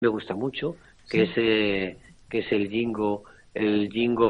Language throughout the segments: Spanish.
me gusta mucho, que es el Ginkgo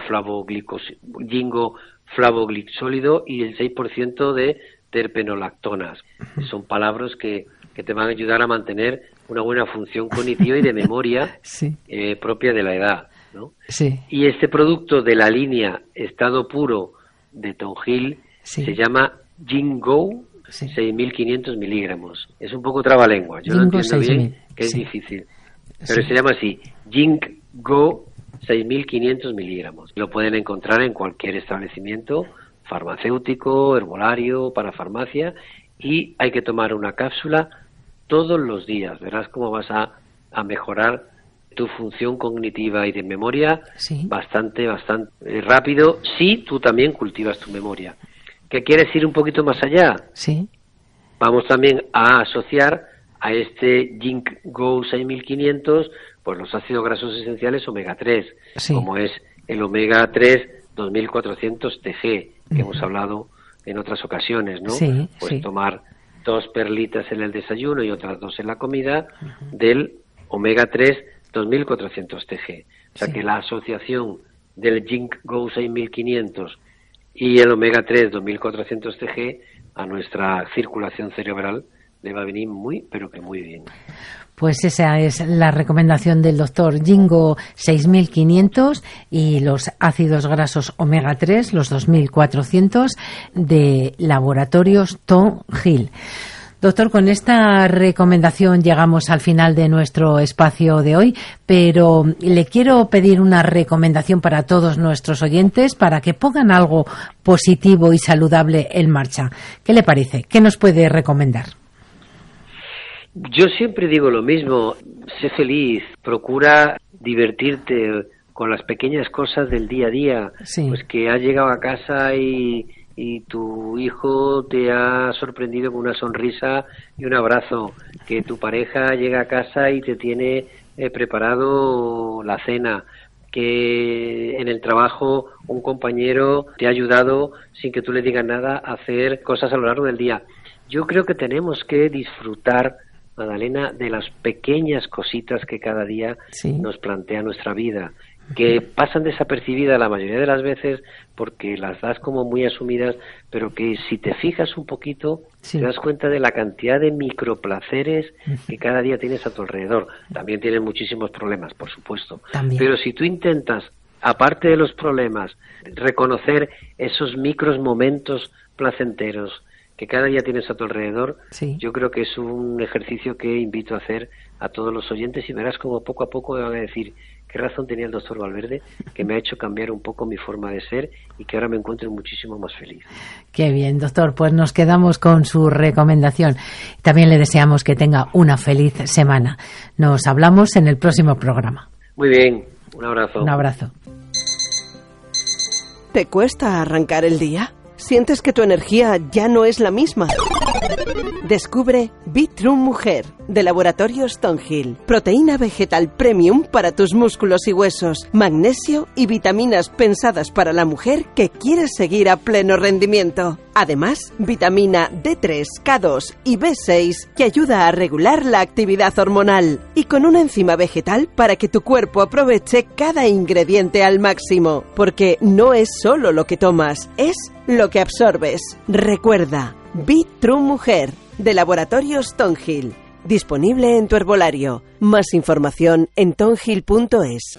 flavoglixólido y el 6% de terpenolactonas. Son palabras que te van a ayudar a mantener una buena función cognitiva y de memoria propia de la edad, ¿no? Sí. Y este producto de la línea estado puro de Tonjil se llama Ginkgo 6.500 miligramos. Es un poco trabalengua, yo no entiendo bien, que es difícil, pero se llama así, Ginkgo 6.500 miligramos. Lo pueden encontrar en cualquier establecimiento farmacéutico, herbolario, para farmacia, y hay que tomar una cápsula todos los días. Verás cómo vas a mejorar tu función cognitiva y de memoria bastante rápido, si tú también cultivas tu memoria. ¿Qué quieres ir un poquito más allá? Sí. Vamos también a asociar a este Ginkgo 6.500 pues los ácidos grasos esenciales omega 3, como es el omega 3 2400 TG, que hemos hablado en otras ocasiones, ¿no? Tomar 2 perlitas en el desayuno y otras 2 en la comida del omega 3 2400 TG. O sea que la asociación del Ginkgo 6500 y el omega 3 2400 TG a nuestra circulación cerebral le va a venir muy, pero que muy bien. Pues esa es la recomendación del doctor Ginkgo 6500 y los ácidos grasos omega 3, los 2400 de Laboratorios Tonjil. Doctor, con esta recomendación llegamos al final de nuestro espacio de hoy, pero le quiero pedir una recomendación para todos nuestros oyentes para que pongan algo positivo y saludable en marcha. ¿Qué le parece? ¿Qué nos puede recomendar? Yo siempre digo lo mismo, sé feliz, procura divertirte con las pequeñas cosas del día a día, pues que has llegado a casa y tu hijo te ha sorprendido con una sonrisa y un abrazo, que tu pareja llega a casa y te tiene preparado la cena, que en el trabajo un compañero te ha ayudado sin que tú le digas nada a hacer cosas a lo largo del día. Yo creo que tenemos que disfrutar, Magdalena, de las pequeñas cositas que cada día nos plantea nuestra vida, que pasan desapercibidas la mayoría de las veces porque las das como muy asumidas, pero que si te fijas un poquito te das cuenta de la cantidad de microplaceres que cada día tienes a tu alrededor. También tienes muchísimos problemas, por supuesto, pero si tú intentas, aparte de los problemas, reconocer esos micros momentos placenteros que cada día tienes a tu alrededor, yo creo que es un ejercicio que invito a hacer a todos los oyentes y verás como poco a poco me van a decir qué razón tenía el doctor Valverde, que me ha hecho cambiar un poco mi forma de ser y que ahora me encuentro muchísimo más feliz. Qué bien, doctor, pues nos quedamos con su recomendación. También le deseamos que tenga una feliz semana. Nos hablamos en el próximo programa. Muy bien, un abrazo. Un abrazo. ¿Te cuesta arrancar el día? ¿Sientes que tu energía ya no es la misma? Descubre Be-True Mujer, de Laboratorios Tonjil. Proteína vegetal premium para tus músculos y huesos, magnesio y vitaminas pensadas para la mujer que quiere seguir a pleno rendimiento. Además, vitamina D3, K2 y B6 que ayuda a regular la actividad hormonal. Y con una enzima vegetal para que tu cuerpo aproveche cada ingrediente al máximo. Porque no es solo lo que tomas, es lo que absorbes. Recuerda, Be-True Mujer, de Laboratorios Tonjil. Disponible en tu herbolario. Más información en tonjil.es.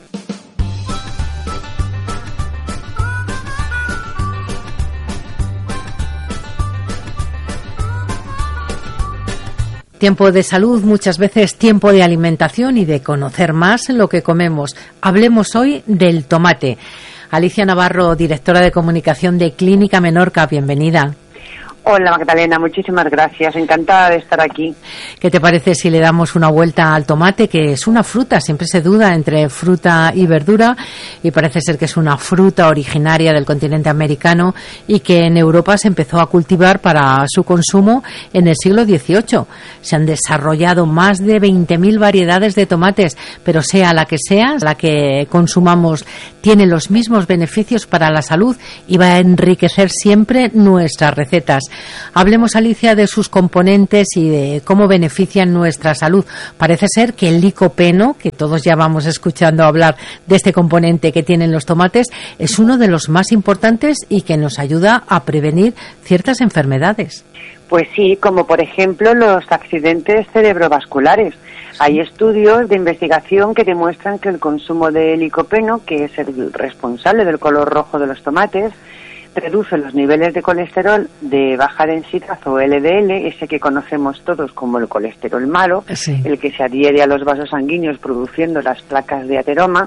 Tiempo de salud, muchas veces tiempo de alimentación y de conocer más lo que comemos. Hablemos hoy del tomate. Alicia Navarro, directora de comunicación de Clínica Menorca, bienvenida. Hola Magdalena, muchísimas gracias, encantada de estar aquí. ¿Qué te parece si le damos una vuelta al tomate, que es una fruta? Siempre se duda entre fruta y verdura y parece ser que es una fruta originaria del continente americano y que en Europa se empezó a cultivar para su consumo en el siglo XVIII. Se han desarrollado más de 20.000 variedades de tomates, pero sea la que consumamos tiene los mismos beneficios para la salud y va a enriquecer siempre nuestras recetas. Hablemos, Alicia, de sus componentes y de cómo benefician nuestra salud. Parece ser que el licopeno, que todos ya vamos escuchando hablar de este componente que tienen los tomates, es uno de los más importantes y que nos ayuda a prevenir ciertas enfermedades. Pues sí, como por ejemplo los accidentes cerebrovasculares. Hay estudios de investigación que demuestran que el consumo de licopeno, que es el responsable del color rojo de los tomates, reduce los niveles de colesterol de baja densidad o LDL, ese que conocemos todos como el colesterol malo, sí, el que se adhiere a los vasos sanguíneos produciendo las placas de ateroma,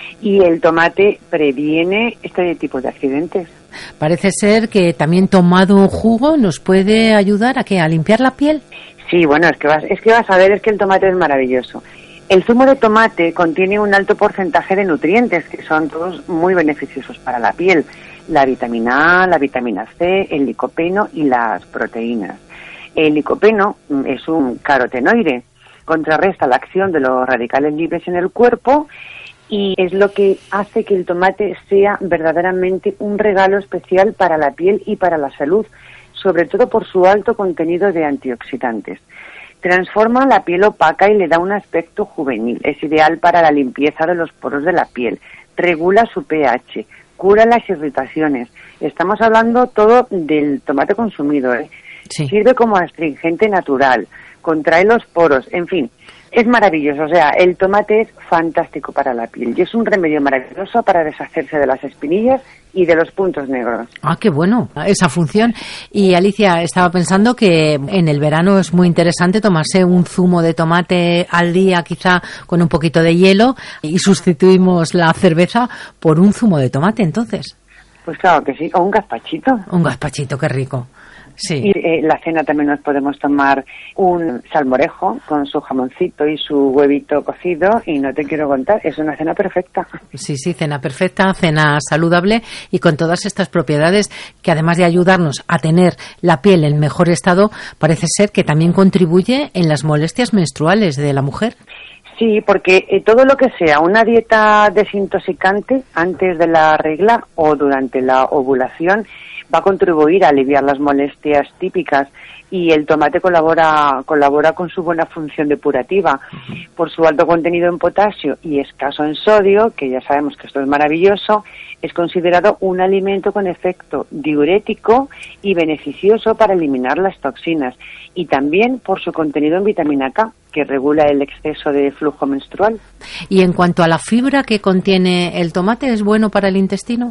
y el tomate previene este tipo de accidentes. Parece ser que también tomado un jugo nos puede ayudar a limpiar la piel. Sí, bueno, es que vas a ver, es que el tomate es maravilloso. El zumo de tomate contiene un alto porcentaje de nutrientes que son todos muy beneficiosos para la piel. La vitamina A, la vitamina C, el licopeno y las proteínas. El licopeno es un carotenoide, contrarresta la acción de los radicales libres en el cuerpo y es lo que hace que el tomate sea verdaderamente un regalo especial para la piel y para la salud, sobre todo por su alto contenido de antioxidantes. Transforma la piel opaca y le da un aspecto juvenil. Es ideal para la limpieza de los poros de la piel. Regula su pH, cura las irritaciones. Estamos hablando todo del tomate consumido, ¿eh? Sí. Sirve como astringente natural, contrae los poros, en fin, es maravilloso. O sea, el tomate es fantástico para la piel y es un remedio maravilloso para deshacerse de las espinillas y de los puntos negros. Ah, qué bueno, esa función. Y Alicia, estaba pensando que en el verano es muy interesante tomarse un zumo de tomate al día, quizá con un poquito de hielo, y sustituimos la cerveza por un zumo de tomate, entonces. Pues claro que sí, o un gazpachito. Un gazpachito, qué rico. Sí. Y la cena también nos podemos tomar un salmorejo con su jamoncito y su huevito cocido y no te quiero contar, es una cena perfecta. Sí, cena perfecta, cena saludable y con todas estas propiedades que además de ayudarnos a tener la piel en mejor estado, parece ser que también contribuye en las molestias menstruales de la mujer. Sí, porque todo lo que sea una dieta desintoxicante antes de la regla o durante la ovulación va a contribuir a aliviar las molestias típicas y el tomate colabora con su buena función depurativa. Por su alto contenido en potasio y escaso en sodio, que ya sabemos que esto es maravilloso, es considerado un alimento con efecto diurético y beneficioso para eliminar las toxinas y también por su contenido en vitamina K, que regula el exceso de flujo menstrual. Y en cuanto a la fibra que contiene el tomate, ¿es bueno para el intestino?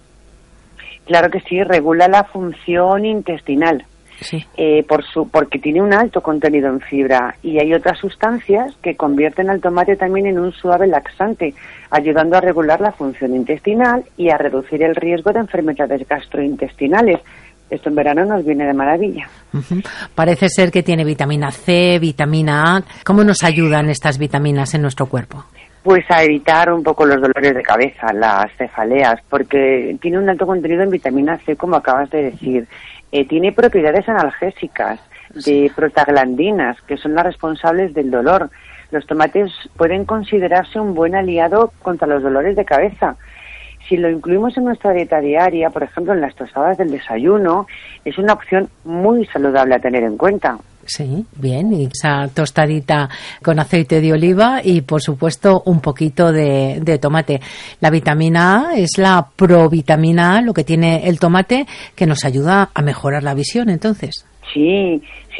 Claro que sí, regula la función intestinal. Sí. Porque tiene un alto contenido en fibra y hay otras sustancias que convierten al tomate también en un suave laxante, ayudando a regular la función intestinal y a reducir el riesgo de enfermedades gastrointestinales. Esto en verano nos viene de maravilla. Uh-huh. Parece ser que tiene vitamina C, vitamina A. ¿Cómo nos ayudan estas vitaminas en nuestro cuerpo? Pues a evitar un poco los dolores de cabeza, las cefaleas, porque tiene un alto contenido en vitamina C, como acabas de decir. Tiene propiedades analgésicas, de prostaglandinas, que son las responsables del dolor. Los tomates pueden considerarse un buen aliado contra los dolores de cabeza. Si lo incluimos en nuestra dieta diaria, por ejemplo, en las tostadas del desayuno, es una opción muy saludable a tener en cuenta. Sí, bien, y esa tostadita con aceite de oliva y, por supuesto, un poquito de tomate. La vitamina A es la provitamina A, lo que tiene el tomate, que nos ayuda a mejorar la visión, entonces. Sí.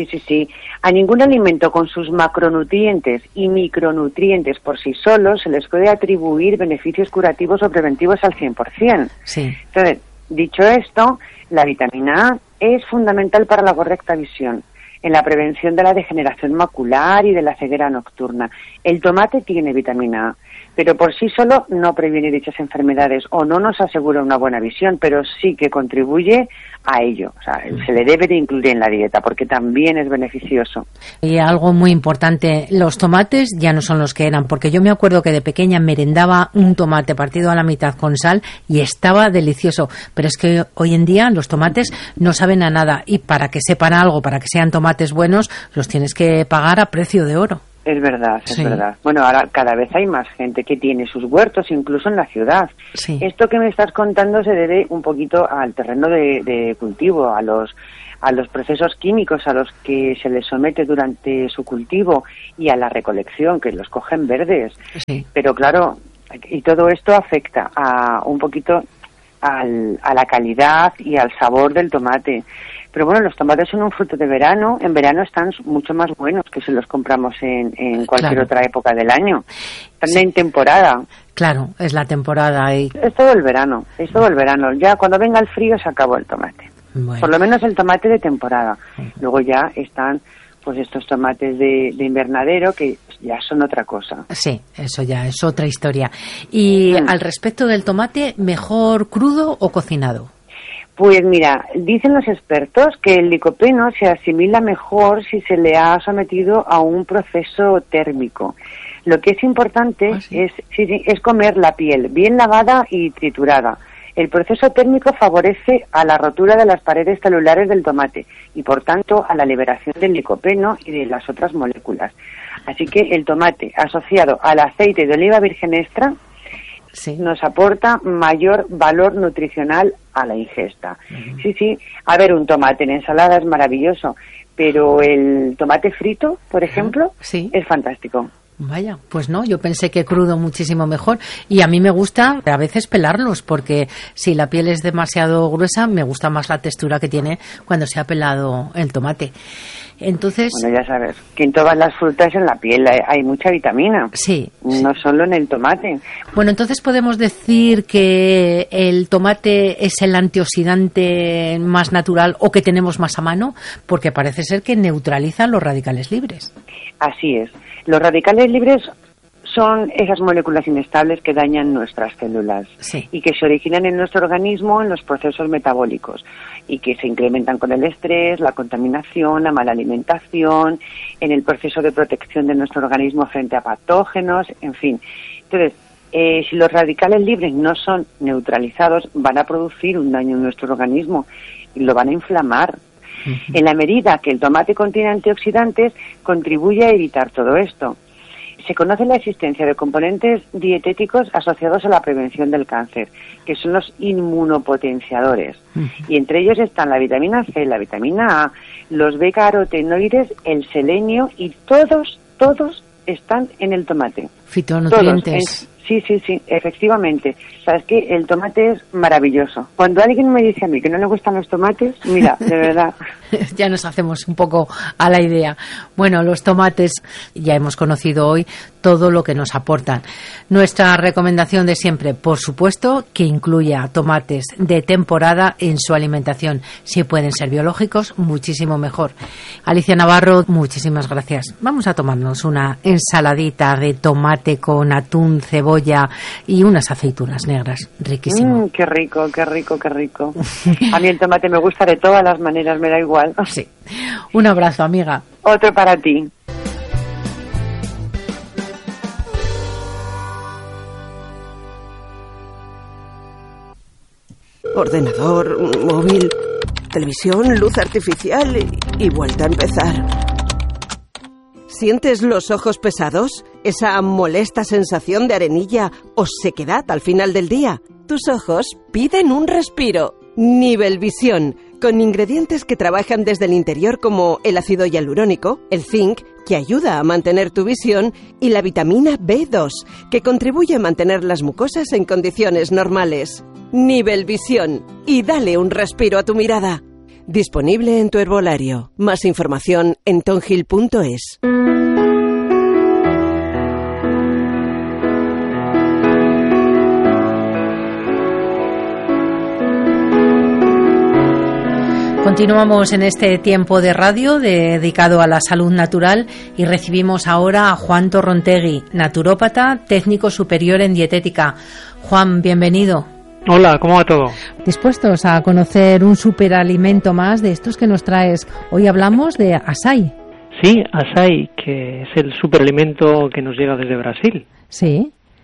A ningún alimento con sus macronutrientes y micronutrientes por sí solos se les puede atribuir beneficios curativos o preventivos al 100%. Sí. Entonces, dicho esto, la vitamina A es fundamental para la correcta visión, en la prevención de la degeneración macular y de la ceguera nocturna. El tomate tiene vitamina A, pero por sí solo no previene dichas enfermedades o no nos asegura una buena visión, pero sí que contribuye a ello. O sea, se le debe de incluir en la dieta porque también es beneficioso. Y algo muy importante, los tomates ya no son los que eran, porque yo me acuerdo que de pequeña merendaba un tomate partido a la mitad con sal y estaba delicioso, pero es que hoy en día los tomates no saben a nada y para que sepan algo, para que sean tomates buenos, los tienes que pagar a precio de oro. Es verdad, es Sí. verdad. Bueno, ahora cada vez hay más gente que tiene sus huertos, incluso en la ciudad. Sí. Esto que me estás contando se debe un poquito al terreno de cultivo, a los procesos químicos a los que se les somete durante su cultivo y a la recolección, que los cogen verdes. Sí. Pero claro, y todo esto afecta un poquito a la calidad y al sabor del tomate. Pero bueno, los tomates son un fruto de verano. En verano están mucho más buenos que si los compramos en cualquier Claro. otra época del año. Están Sí. en temporada. Claro, es la temporada y Es todo el verano, es todo el verano. Ya cuando venga el frío se acabó el tomate. bueno. Por lo menos el tomate de temporada. Luego ya están pues estos tomates de invernadero que ya son otra cosa. Sí, eso ya es otra historia. Y al respecto del tomate, ¿mejor crudo o cocinado? Pues mira, dicen los expertos que el licopeno se asimila mejor si se le ha sometido a un proceso térmico. Lo que es importante es comer la piel bien lavada y triturada. El proceso térmico favorece a la rotura de las paredes celulares del tomate y, por tanto, a la liberación del licopeno y de las otras moléculas. Así que el tomate asociado al aceite de oliva virgen extra nos aporta mayor valor nutricional a la ingesta. Sí, a ver, un tomate en ensalada es maravilloso, pero el tomate frito, por ejemplo, es fantástico. Vaya, pues no, yo pensé que crudo muchísimo mejor y a mí me gusta a veces pelarlos porque si la piel es demasiado gruesa me gusta más la textura que tiene cuando se ha pelado el tomate. Entonces, bueno, ya sabes que en todas las frutas en la piel hay mucha vitamina. Sí. No solo en el tomate. Bueno, entonces podemos decir que el tomate es el antioxidante más natural o que tenemos más a mano porque parece ser que neutraliza los radicales libres. Así es. Los radicales libres son esas moléculas inestables que dañan nuestras células y que se originan en nuestro organismo en los procesos metabólicos y que se incrementan con el estrés, la contaminación, la mala alimentación, en el proceso de protección de nuestro organismo frente a patógenos, en fin. Entonces, si los radicales libres no son neutralizados, van a producir un daño en nuestro organismo y lo van a inflamar. En la medida que el tomate contiene antioxidantes, contribuye a evitar todo esto. Se conoce la existencia de componentes dietéticos asociados a la prevención del cáncer, que son los inmunopotenciadores. Y entre ellos están la vitamina C, la vitamina A, los beta-carotenoides, el selenio y todos están en el tomate. Fitonutrientes. Sí, efectivamente. Sabes que el tomate es maravilloso. Cuando alguien me dice a mí que no le gustan los tomates, mira, de verdad. Ya nos hacemos un poco a la idea. Bueno, los tomates ya hemos conocido hoy todo lo que nos aportan. Nuestra recomendación de siempre, por supuesto, que incluya tomates de temporada en su alimentación. Si pueden ser biológicos, muchísimo mejor. Alicia Navarro, muchísimas gracias. Vamos a tomarnos una ensaladita de tomate con atún, cebolla y unas aceitunas negras. Riquísimo. Qué rico. A mí el tomate me gusta de todas las maneras, me da igual. Sí. Un abrazo, amiga. Otro para ti. Ordenador, móvil, televisión, luz artificial y vuelta a empezar. ¿Sientes los ojos pesados? ¿Esa molesta sensación de arenilla o sequedad al final del día? Tus ojos piden un respiro. Nivelvisión, con ingredientes que trabajan desde el interior como el ácido hialurónico, el zinc, que ayuda a mantener tu visión, y la vitamina B2, que contribuye a mantener las mucosas en condiciones normales. Nivelvisión, y dale un respiro a tu mirada. Disponible en tu herbolario. Más información en tonhill.es. Continuamos en este tiempo de radio dedicado a la salud natural y recibimos ahora a Juan Torrontegui, naturópata, técnico superior en dietética. Juan, bienvenido. Hola, ¿cómo va todo? Dispuestos a conocer un superalimento más de estos que nos traes. Hoy hablamos de açaí. Sí, açaí, que es el superalimento que nos llega desde Brasil. Sí.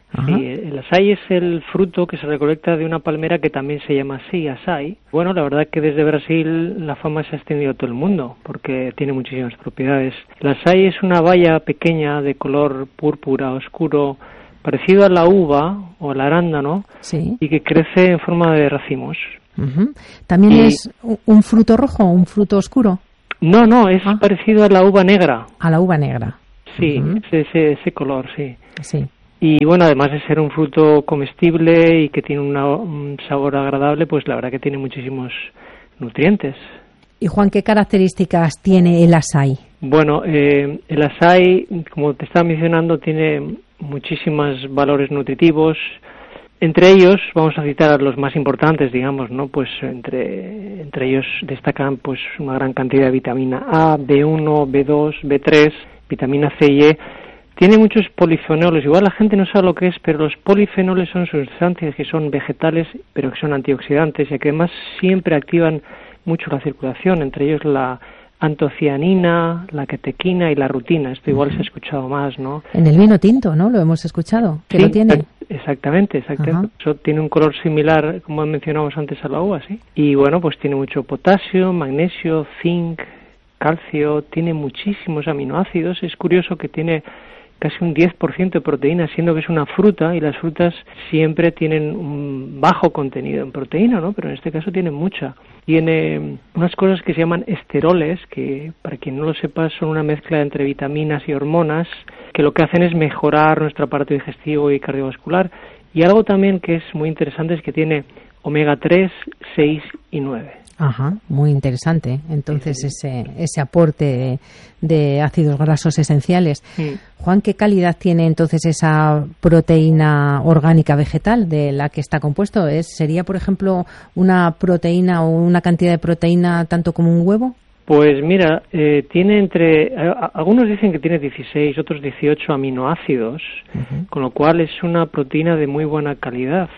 Sí, el açaí es el fruto que se recolecta de una palmera que también se llama así, açaí. Bueno, la verdad que desde Brasil la fama se ha extendido a todo el mundo porque tiene muchísimas propiedades. El açaí es una baya pequeña de color púrpura oscuro, parecido a la uva o al arándano, sí, y que crece en forma de racimos. ¿También es un fruto rojo o un fruto oscuro? No, es parecido a la uva negra. A la uva negra. Sí, ese color, sí. Sí. Y bueno, además de ser un fruto comestible y que tiene un sabor agradable, pues la verdad que tiene muchísimos nutrientes. Y Juan, ¿qué características tiene el açaí? Bueno, el açaí, como te estaba mencionando, tiene muchísimos valores nutritivos. Entre ellos, vamos a citar a los más importantes, digamos, ¿no? Pues entre ellos destacan pues una gran cantidad de vitamina A, B1, B2, B3, vitamina C y E. Tiene muchos polifenoles, igual la gente no sabe lo que es, pero los polifenoles son sustancias que son vegetales, pero que son antioxidantes y que además siempre activan mucho la circulación, entre ellos la antocianina, la catequina y la rutina. Esto igual se ha escuchado más, ¿no? En el vino tinto, ¿no? Lo hemos escuchado, que sí, lo tiene. Exactamente. Eso tiene un color similar, como mencionamos antes, a la uva, ¿sí? Y bueno, pues tiene mucho potasio, magnesio, zinc, calcio, tiene muchísimos aminoácidos. Es curioso que tiene casi un 10% de proteína, siendo que es una fruta, y las frutas siempre tienen un bajo contenido en proteína, ¿no? Pero en este caso tiene mucha. Tiene unas cosas que se llaman esteroles, que para quien no lo sepa son una mezcla entre vitaminas y hormonas, que lo que hacen es mejorar nuestro aparato digestivo y cardiovascular. Y algo también que es muy interesante es que tiene omega 3, 6 y 9. Ajá, muy interesante. Entonces, ese aporte de ácidos grasos esenciales. Sí. Juan, ¿qué calidad tiene entonces esa proteína orgánica vegetal de la que está compuesto? ¿Sería, por ejemplo, una proteína o una cantidad de proteína tanto como un huevo? Pues mira, tiene algunos dicen que tiene 16, otros 18 aminoácidos, con lo cual es una proteína de muy buena calidad.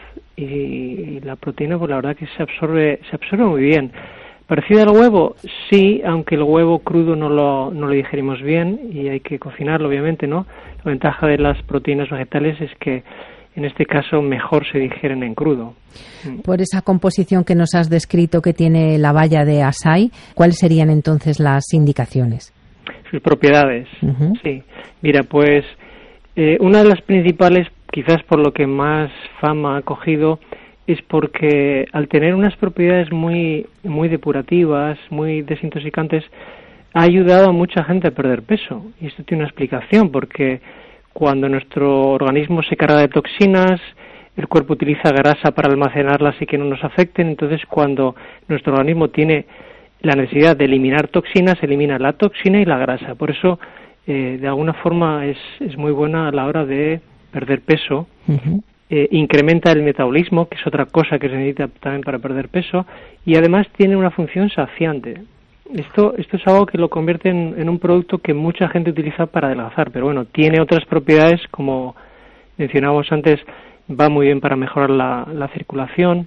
Y la proteína, pues la verdad que se absorbe muy bien. ¿Parecido al huevo? Sí, aunque el huevo crudo no lo digerimos bien y hay que cocinarlo, obviamente, ¿no? La ventaja de las proteínas vegetales es que en este caso mejor se digieren en crudo. Por esa composición que nos has descrito que tiene la baya de açaí, ¿cuáles serían entonces las indicaciones? Sus propiedades, sí. Mira, pues una de las principales, quizás por lo que más fama ha cogido, es porque al tener unas propiedades muy depurativas, muy desintoxicantes, ha ayudado a mucha gente a perder peso. Y esto tiene una explicación, porque cuando nuestro organismo se carga de toxinas, el cuerpo utiliza grasa para almacenarlas y que no nos afecten. Entonces, cuando nuestro organismo tiene la necesidad de eliminar toxinas, elimina la toxina y la grasa. Por eso, de alguna forma, es muy buena a la hora de perder peso. Incrementa el metabolismo, que es otra cosa que se necesita también para perder peso, y además tiene una función saciante. Esto es algo que lo convierte en un producto que mucha gente utiliza para adelgazar, pero bueno, tiene otras propiedades, como mencionábamos antes, va muy bien para mejorar la circulación,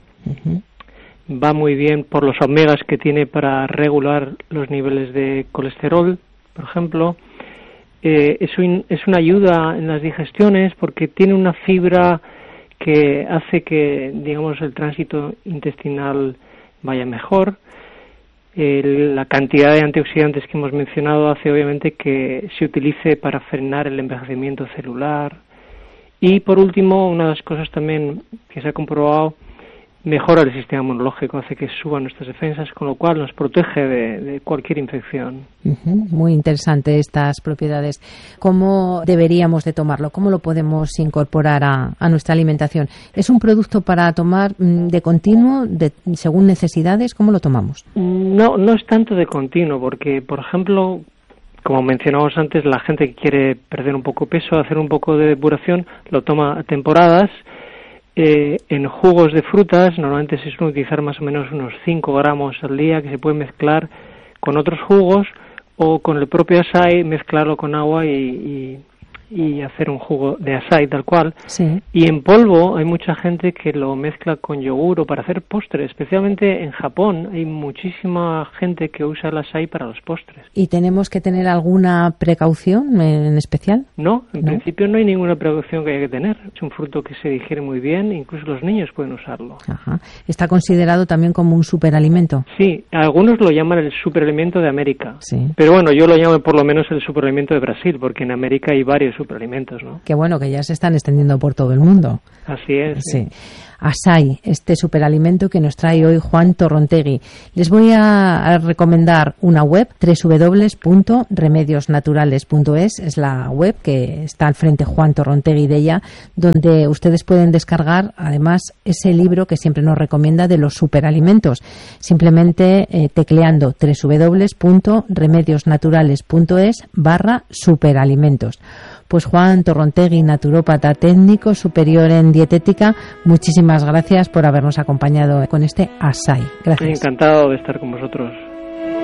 va muy bien por los omegas que tiene para regular los niveles de colesterol, por ejemplo. Es una ayuda en las digestiones porque tiene una fibra que hace que, digamos, el tránsito intestinal vaya mejor. La cantidad de antioxidantes que hemos mencionado hace obviamente que se utilice para frenar el envejecimiento celular. Y por último, una de las cosas también que se ha comprobado, mejora el sistema inmunológico, hace que suban nuestras defensas, con lo cual nos protege de cualquier infección. Muy interesante estas propiedades. ¿Cómo deberíamos de tomarlo? ¿Cómo lo podemos incorporar a nuestra alimentación? ¿Es un producto para tomar de continuo, según necesidades? ¿Cómo lo tomamos? No es tanto de continuo, porque, por ejemplo, como mencionábamos antes, la gente que quiere perder un poco de peso, hacer un poco de depuración, lo toma a temporadas. En jugos de frutas normalmente se suele utilizar más o menos unos 5 gramos al día, que se puede mezclar con otros jugos o con el propio açaí, mezclarlo con agua y y hacer un jugo de açaí tal cual. Sí. Y en polvo hay mucha gente que lo mezcla con yogur o para hacer postres. Especialmente en Japón hay muchísima gente que usa el açaí para los postres. ¿Y tenemos que tener alguna precaución en especial? No, en principio no hay ninguna precaución que haya que tener. Es un fruto que se digiere muy bien, incluso los niños pueden usarlo. Ajá. ¿Está considerado también como un superalimento? Sí, algunos lo llaman el superalimento de América. Sí. Pero bueno, yo lo llamo por lo menos el superalimento de Brasil, porque en América hay varios superalimentos, ¿no? Qué bueno, que ya se están extendiendo por todo el mundo. Así es. Sí. Açaí, este superalimento que nos trae hoy Juan Torrontegui. Les voy a recomendar una web, www.remediosnaturales.es, es la web que está al frente Juan Torrontegui de ella, donde ustedes pueden descargar además ese libro que siempre nos recomienda de los superalimentos, simplemente tecleando www.remediosnaturales.es/superalimentos. Pues Juan Torrontegui, naturópata técnico superior en dietética, muchísimas gracias por habernos acompañado con este açaí. Gracias. Encantado de estar con vosotros.